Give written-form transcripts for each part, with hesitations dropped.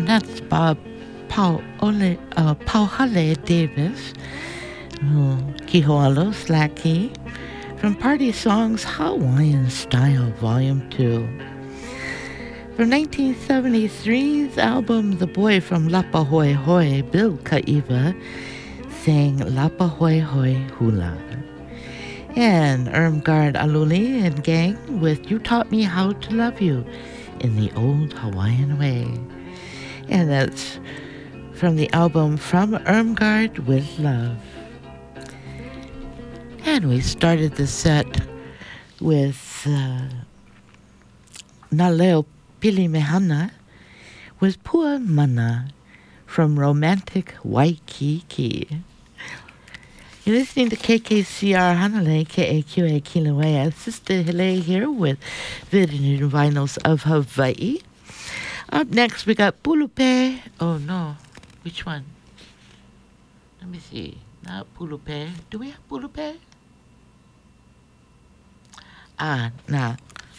And that's Pauhale Davis, Kihoalo Slacky, from Party Songs Hawaiian Style Volume 2. From 1973's album The Boy from Lapa Hoi Hoi, Bill Kaiva, sang Lapa Hoi Hoi Hula. And Irmgard Aluli and gang with You Taught Me How to Love You in the Old Hawaiian Way. And that's from the album From Irmgard with Love. And we started the set with Naleo Pili Mehana with Pua Mana from Romantic Waikiki. You're listening to KKCR Hanalei, KAQA Kilauea. Sister Hile here with Vinyl Vinyls of Hawaii. Up next, we got Pulupe. Oh, no. Which one? Let me see. Not Pulupe. Do we have Pulupe? Nah.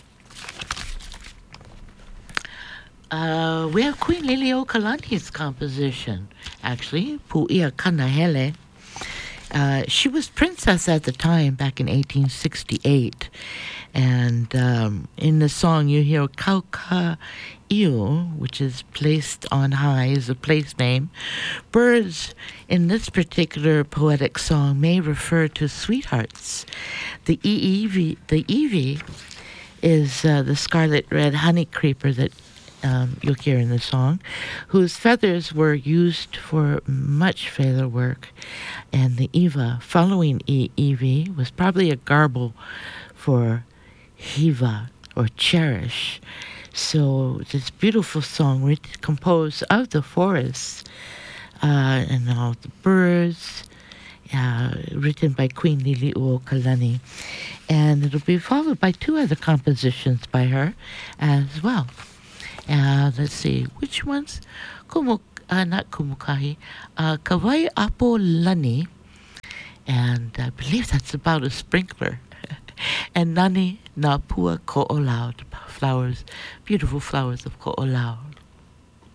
We have Queen Liliuokalani's composition, actually, Pu'ia Kanahele. She was princess at the time, back in 1868. And in the song, you hear Kauka Iu, which is placed on high, is a place name. Birds in this particular poetic song may refer to sweethearts. The Eevee is the scarlet red honey creeper that you'll hear in the song, whose feathers were used for much feather work. And the Eva, following Eevee, was probably a garble for Hiva or cherish. So this beautiful song composed of the forests and all the birds, written by Queen Liliuokalani. And it'll be followed by two other compositions by her as well. Let's see, which ones? Not Kumukahi, Kawai Apo Lani, and I believe that's about a sprinkler. And Nani Na Pua Ko'olau, flowers, beautiful flowers of Ko'olau.